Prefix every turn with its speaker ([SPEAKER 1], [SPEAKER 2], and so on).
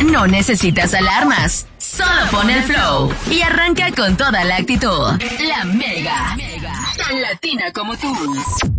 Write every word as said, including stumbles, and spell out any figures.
[SPEAKER 1] no necesitas alarmas. Solo pon el flow y arranca con toda la actitud. La Mega, tan latina como tú.